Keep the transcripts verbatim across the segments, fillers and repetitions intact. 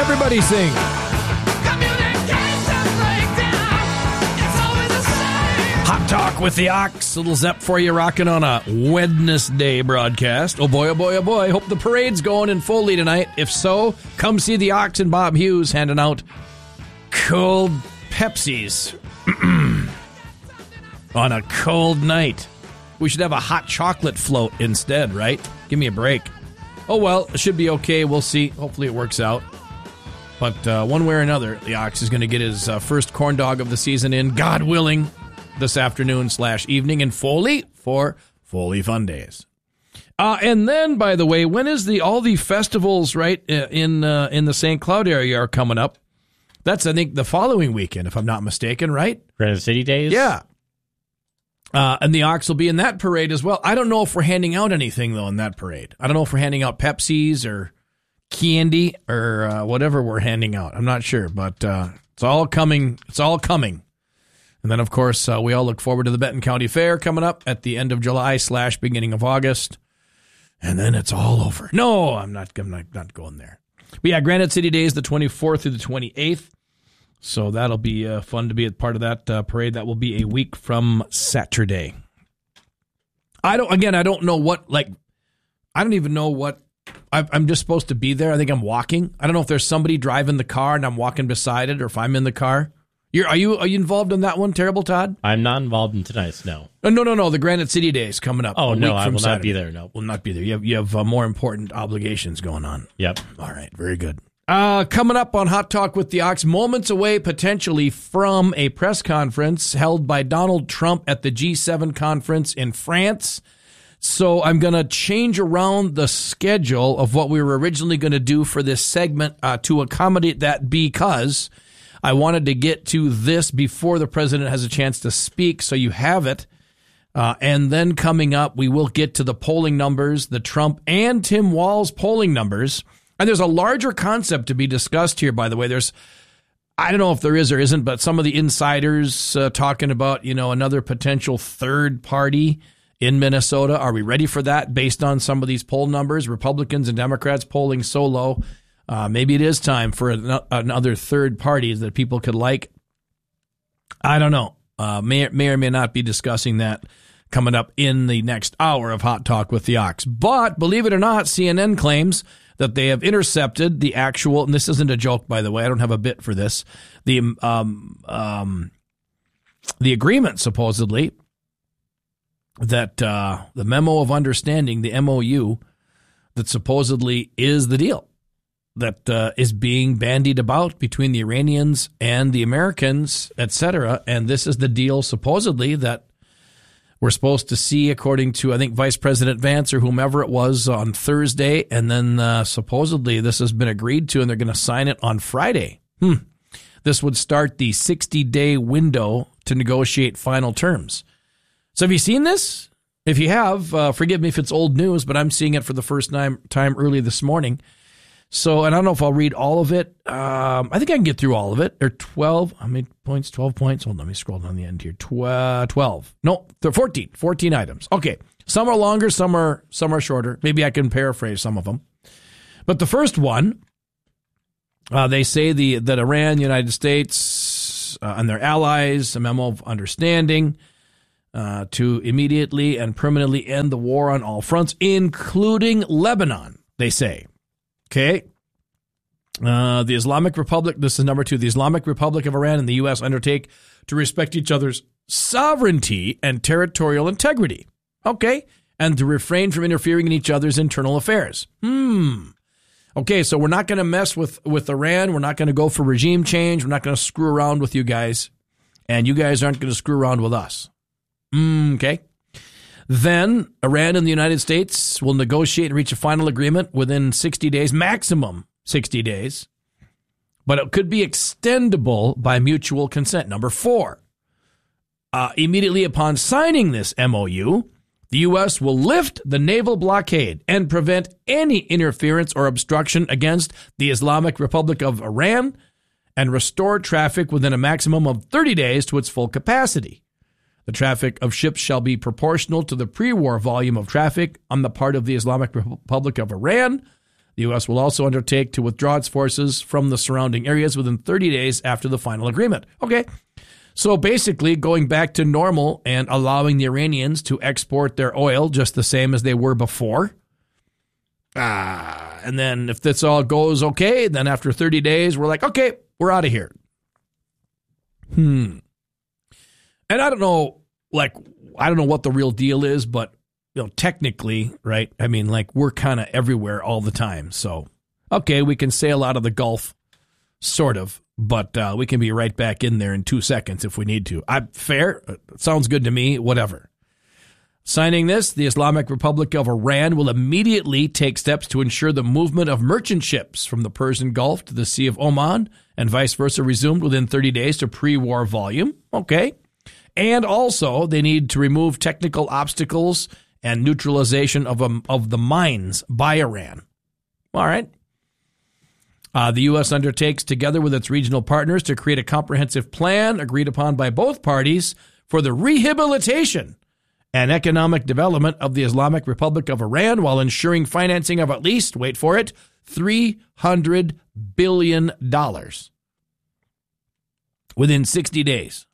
Everybody sing. Hot Talk with the Ox. Little Zep for you, rocking on a Wednesday broadcast. Oh boy, oh boy, oh boy. Hope the parade's going in Foley tonight. If so, come see the Ox and Bob Hughes handing out cold Pepsis on a cold night. We should have a hot chocolate float instead, right? Give me a break. Oh well, it should be okay. We'll see. Hopefully it works out. But uh, one way or another, the Ox is going to get his uh, first corn dog of the season in, God willing, this afternoon slash evening in Foley for Foley Fun Days. Uh, and then, by the way, when is the all the festivals right in uh, in the Saint Cloud area are coming up? That's, I think, the following weekend, if I'm not mistaken, right? Granite City Days? Yeah. Uh, and the Ox will be in that parade as well. I don't know if we're handing out anything, though, in that parade. I don't know if we're handing out Pepsis or candy or uh, whatever we're handing out. I'm not sure, but uh, it's all coming. It's all coming. And then, of course, uh, we all look forward to the Benton County Fair coming up at the end of July slash beginning of August. And then it's all over. No, I'm not, I'm not, not going there. But yeah, Granite City Days, the twenty-fourth through the twenty-eighth. So that'll be uh, fun to be a part of that uh, parade. That will be a week from Saturday. I don't, again, I don't know what, like, I don't even know what, I, I'm just supposed to be there. I think I'm walking. I don't know if there's somebody driving the car and I'm walking beside it or if I'm in the car. You're, are you are you involved in that one, Terrible Todd? I'm not involved in tonight's, no. Uh, no, no, no, the Granite City Days coming up. Oh, no, I will Saturday. not be there, no. Will not be there. You have, you have uh, more important obligations going on. Yep. All right, very good. Uh, coming up on Hot Talk with the Ox, moments away potentially from a press conference held by Donald Trump at the G seven conference in France. So I'm going to change around the schedule of what we were originally going to do for this segment uh, to accommodate that because I wanted to get to this before the president has a chance to speak, so you have it. Uh, and then coming up, we will get to the polling numbers, the Trump and Tim Walz polling numbers. And there's a larger concept to be discussed here, by the way. There's, I don't know if there is or isn't, but some of the insiders uh, talking about, you know, another potential third party in Minnesota. Are we ready for that based on some of these poll numbers? Republicans and Democrats polling so low. Uh, maybe it is time for an, another third party that people could like. I don't know. Uh, may, may or may not be discussing that coming up in the next hour of Hot Talk with the Ox. But believe it or not, C N N claims that they have intercepted the actual, and this isn't a joke, by the way, I don't have a bit for this, the um, um, the agreement, supposedly, that uh, the memo of understanding, the M O U, that supposedly is the deal that uh, is being bandied about between the Iranians and the Americans, et cetera. And this is the deal, supposedly, that we're supposed to see, according to, I think, Vice President Vance or whomever it was on Thursday. And then uh, supposedly this has been agreed to and they're going to sign it on Friday. Hmm. This would start the sixty-day window to negotiate final terms. So have you seen this? If you have, uh, forgive me if it's old news, but I'm seeing it for the first time, time early this morning. So, and I don't know if I'll read all of it. Um, I think I can get through all of it. There are twelve, how many points? twelve points? Hold on, let me scroll down the end here. twelve. No, they're fourteen. fourteen items. Okay. Some are longer, some are some are shorter. Maybe I can paraphrase some of them. But the first one, uh, they say the that Iran, United States, uh, and their allies, a memo of understanding uh, to immediately and permanently end the war on all fronts, including Lebanon, they say. Okay. Uh, the Islamic Republic, this is number two, the Islamic Republic of Iran and the U S undertake to respect each other's sovereignty and territorial integrity. Okay. And to refrain from interfering in each other's internal affairs. Hmm. Okay, so we're not going to mess with, with Iran. We're not going to go for regime change. We're not going to screw around with you guys. And you guys aren't going to screw around with us. Mm, okay. Then Iran and the United States will negotiate and reach a final agreement within sixty days, maximum sixty days. But it could be extendable by mutual consent. Number four, uh, immediately upon signing this M O U, the U S will lift the naval blockade and prevent any interference or obstruction against the Islamic Republic of Iran and restore traffic within a maximum of thirty days to its full capacity. The traffic of ships shall be proportional to the pre-war volume of traffic on the part of the Islamic Republic of Iran. The U S will also undertake to withdraw its forces from the surrounding areas within thirty days after the final agreement. Okay. So basically going back to normal and allowing the Iranians to export their oil just the same as they were before. Ah, and then if this all goes okay, then after thirty days, we're like, okay, we're out of here. Hmm. And I don't know, like, I don't know what the real deal is, but, you know, technically, right? I mean, like, we're kind of everywhere all the time. So, okay, we can sail out of the Gulf, sort of. But uh, we can be right back in there in two seconds if we need to. I, fair. Sounds good to me. Whatever. Signing this, the Islamic Republic of Iran will immediately take steps to ensure the movement of merchant ships from the Persian Gulf to the Sea of Oman and vice versa resumed within thirty days to pre-war volume. Okay. And also, they need to remove technical obstacles and neutralization of, um, of the mines by Iran. All right. Uh, the U S undertakes, together with its regional partners, to create a comprehensive plan agreed upon by both parties for the rehabilitation and economic development of the Islamic Republic of Iran while ensuring financing of at least, wait for it, three hundred billion dollars within sixty days.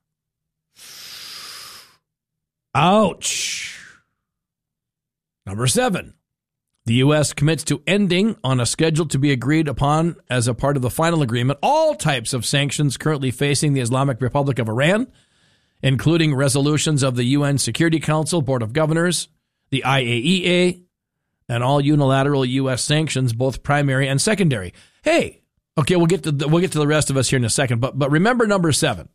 Ouch. Number seven. The U S commits to ending, on a schedule to be agreed upon as a part of the final agreement, all types of sanctions currently facing the Islamic Republic of Iran, including resolutions of the U N Security Council, Board of Governors, the I A E A, and all unilateral U S sanctions, both primary and secondary. Hey, okay, we'll get to the, we'll get to the rest of us here in a second, but but remember number seven,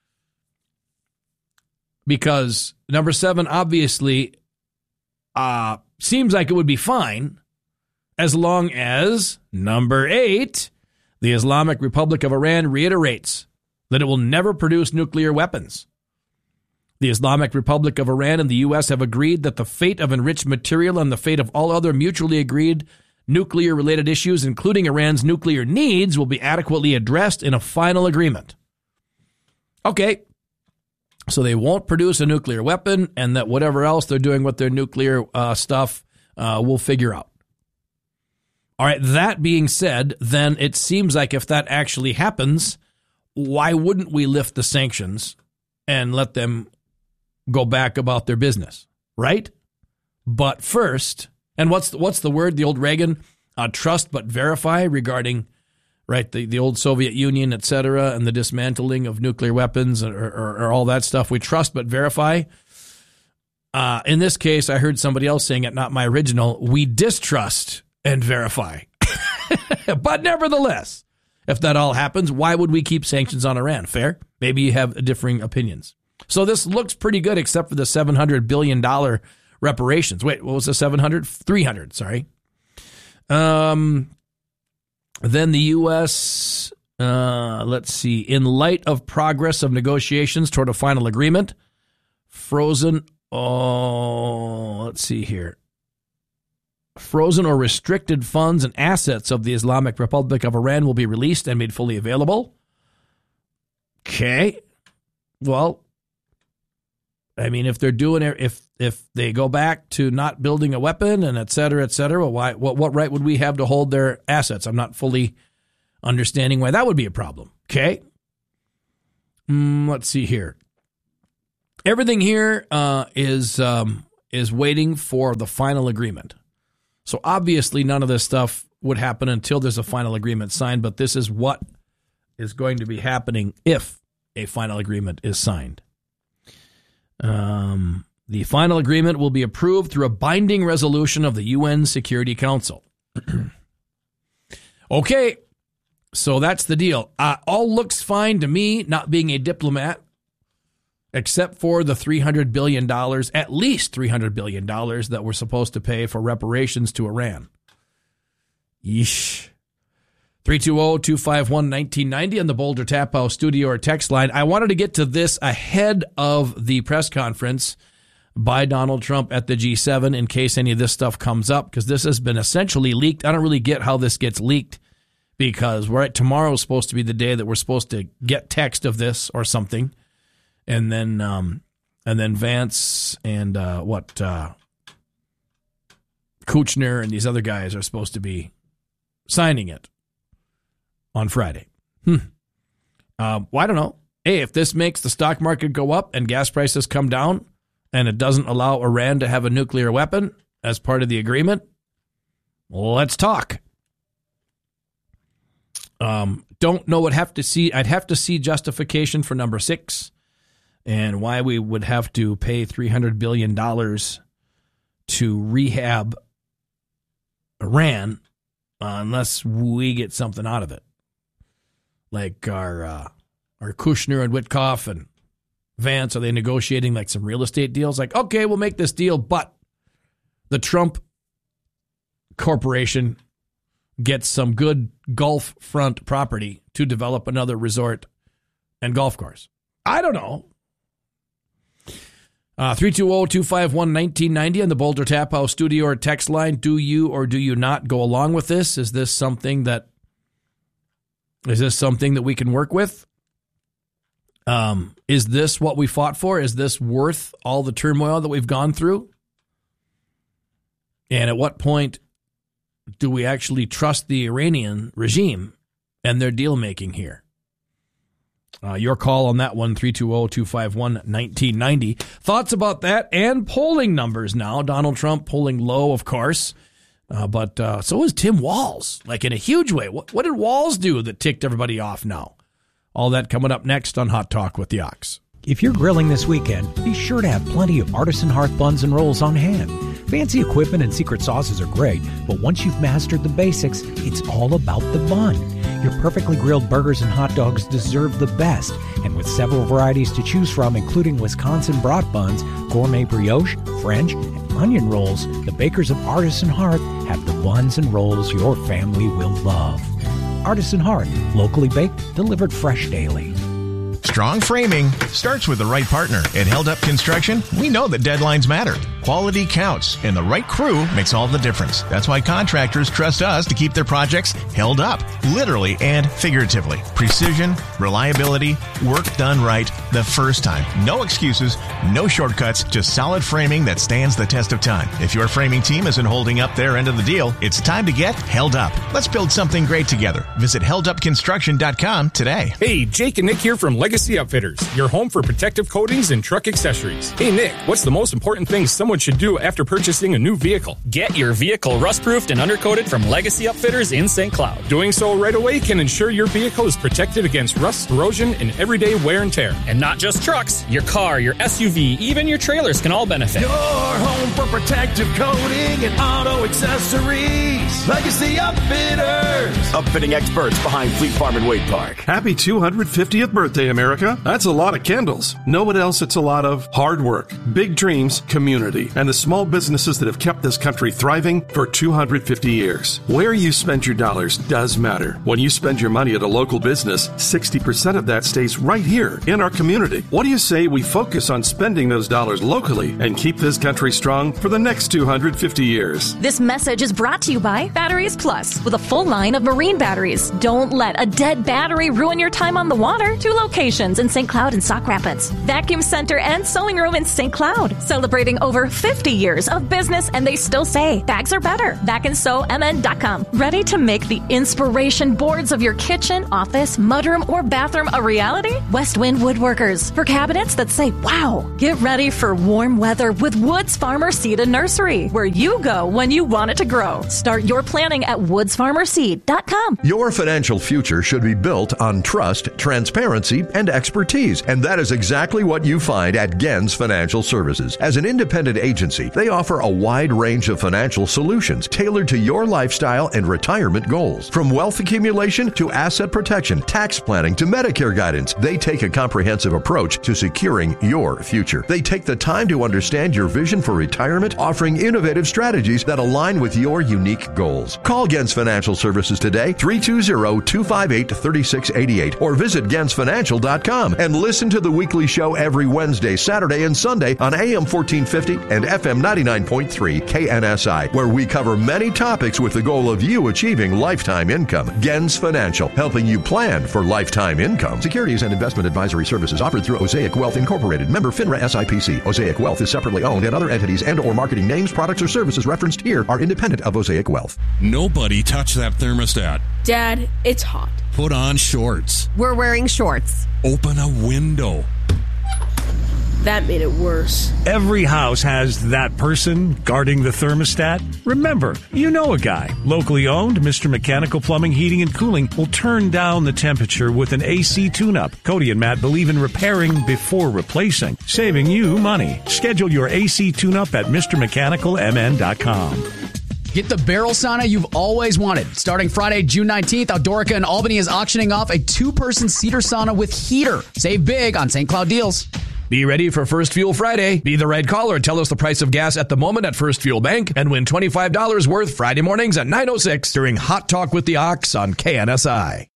because number seven obviously uh, seems like it would be fine as long as, number eight, the Islamic Republic of Iran reiterates that it will never produce nuclear weapons. The Islamic Republic of Iran and the U S have agreed that the fate of enriched material and the fate of all other mutually agreed nuclear-related issues, including Iran's nuclear needs, will be adequately addressed in a final agreement. Okay. So they won't produce a nuclear weapon, and that whatever else they're doing with their nuclear uh, stuff, uh, we'll figure out. All right, that being said, then it seems like if that actually happens, why wouldn't we lift the sanctions and let them go back about their business, right? But first, and what's the, what's the word, the old Reagan, uh, trust but verify regarding, right, the, the old Soviet Union, et cetera, and the dismantling of nuclear weapons or, or, or all that stuff. We trust but verify. Uh, in this case, I heard somebody else saying it, not my original. We distrust and verify. But nevertheless, if that all happens, why would we keep sanctions on Iran? Fair? Maybe you have differing opinions. So this looks pretty good, except for the seven hundred billion dollars reparations. Wait, what was the seven hundred? three hundred, sorry. Um... Then the U S, uh, let's see, in light of progress of negotiations toward a final agreement, frozen, oh, let's see here, frozen or restricted funds and assets of the Islamic Republic of Iran will be released and made fully available. Okay. Well, I mean, if they're doing it, if if they go back to not building a weapon and et cetera, et cetera, well, why, what, what right would we have to hold their assets? I'm not fully understanding why that would be a problem. Okay. Mm, let's see here. Everything here uh, is um, is waiting for the final agreement. So obviously none of this stuff would happen until there's a final agreement signed, but this is what is going to be happening if a final agreement is signed. Um, the final agreement will be approved through a binding resolution of the U N Security Council. Okay, so that's the deal. Uh, all looks fine to me, not being a diplomat, except for the three hundred billion dollars, at least three hundred billion dollars that we're supposed to pay for reparations to Iran. Yeesh. three two zero, two five one, one nine nine zero on the Boulder Tap House studio or text line. I wanted to get to this ahead of the press conference by Donald Trump at the G seven in case any of this stuff comes up, because this has been essentially leaked. I don't really get how this gets leaked, because right, tomorrow's supposed to be the day that we're supposed to get text of this or something. And then um, and then Vance and uh, what uh, Kuchner and these other guys are supposed to be signing it on Friday. Hmm. Uh, well, I don't know. Hey, if this makes the stock market go up and gas prices come down and it doesn't allow Iran to have a nuclear weapon as part of the agreement, well, let's talk. Um, don't know what have to see. I'd have to see justification for number six and why we would have to pay three hundred billion dollars to rehab Iran uh, unless we get something out of it. Like our uh, our Kushner and Witkoff and Vance, are they negotiating like some real estate deals? Like, okay, we'll make this deal, but the Trump Corporation gets some good Gulf front property to develop another resort and golf course. I don't know. Uh, three two zero, two five one, one nine nine zero on the Boulder Tap House studio or text line. Do you or do you not go along with this? Is this something that is this something that we can work with? Um, is this what we fought for? Is this worth all the turmoil that we've gone through? And at what point do we actually trust the Iranian regime and their deal making here? Uh, your call on that one, three two zero, two five one, one nine nine zero. Thoughts about that and polling numbers now. Donald Trump polling low, of course. Uh, but uh, so is Tim Walz, like in a huge way. What, what did Walz do that ticked everybody off now? All that coming up next on Hot Talk with the Ox. If you're grilling this weekend, be sure to have plenty of Artisan Hearth buns and rolls on hand. Fancy equipment and secret sauces are great, but once you've mastered the basics, it's all about the bun. Your perfectly grilled burgers and hot dogs deserve the best, and with several varieties to choose from, including Wisconsin brat buns, gourmet brioche, French, and onion rolls, the bakers of Artisan Hearth have the buns and rolls your family will love. Artisan Hearth, locally baked, delivered fresh daily. Strong framing starts with the right partner. At Held Up Construction, we know that deadlines matter. Quality counts, and the right crew makes all the difference. That's why contractors trust us to keep their projects held up, literally and figuratively. Precision, reliability, work done right the first time. No excuses, no shortcuts, just solid framing that stands the test of time. If your framing team isn't holding up their end of the deal, it's time to get held up. Let's build something great together. Visit held up construction dot com today. Hey, Jake and Nick here from Legacy Upfitters, your home for protective coatings and truck accessories. Hey, Nick, what's the most important thing someone should do after purchasing a new vehicle? Get your vehicle rust-proofed and undercoated from Legacy Upfitters in Saint Cloud. Doing so right away can ensure your vehicle is protected against rust, corrosion, and everyday wear and tear. And not just trucks, your car, your S U V, even your trailers can all benefit. Your home for protective coating and auto accessories. Legacy Upfitters. Upfitting experts behind Fleet Farm and Wade Park. Happy two hundred fiftieth birthday, America. That's a lot of candles. Know what else it's a lot of? Hard work, big dreams, community, and the small businesses that have kept this country thriving for two hundred fifty years. Where you spend your dollars does matter. When you spend your money at a local business, sixty percent of that stays right here in our community. What do you say we focus on spending those dollars locally and keep this country strong for the next two hundred fifty years? This message is brought to you by Batteries Plus, with a full line of marine batteries. Don't let a dead battery ruin your time on the water. Two locations in Saint Cloud and Sauk Rapids. Vacuum Center and Sewing Room in Saint Cloud. Celebrating over fifty years of business, and they still say bags are better. Vac and Sew M N dot com. Ready to make the inspiration boards of your kitchen, office, mudroom, or bathroom a reality? West Wind Woodworkers. For cabinets that say, wow. Get ready for warm weather with Woods Farmer Seed and Nursery, where you go when you want it to grow. Start your planning at woods farmer seed dot com. Your financial future should be built on trust, transparency, and expertise, and that is exactly what you find at Gens Financial Services. As an independent agency, they offer a wide range of financial solutions tailored to your lifestyle and retirement goals. From wealth accumulation to asset protection, tax planning to Medicare guidance, they take a comprehensive approach to securing your future. They take the time to understand your vision for retirement, offering innovative strategies that align with your unique goals. Call Gens Financial Services today, three two zero, two five eight, three six eight eight, or visit gens financial dot com and listen to the weekly show every Wednesday, Saturday, and Sunday on A M fourteen fifty and F M ninety-nine point three K N S I, where we cover many topics with the goal of you achieving lifetime income. Gens Financial, helping you plan for lifetime income. Securities and investment advisory services offered through Osaic Wealth Incorporated. Member FINRA S I P C. Osaic Wealth is separately owned, and other entities and or marketing names, products, or services referenced here are independent of Osaic Wealth. Nobody touch that thermostat. Dad, it's hot. Put on shorts. We're wearing shorts. Open a window. That made it worse. Every house has that person guarding the thermostat. Remember, you know a guy. Locally owned, Mister Mechanical Plumbing, Heating, and Cooling will turn down the temperature with an A C tune-up. Cody and Matt believe in repairing before replacing, saving you money. Schedule your A C tune-up at Mr Mechanical M N dot com. Get the barrel sauna you've always wanted. Starting Friday, June nineteenth, Outdoorica in Albany is auctioning off a two-person cedar sauna with heater. Save big on Saint Cloud deals. Be ready for First Fuel Friday. Be the right caller. Tell us the price of gas at the moment at First Fuel Bank and win twenty-five dollars worth Friday mornings at nine oh six during Hot Talk with the Ox on K N S I.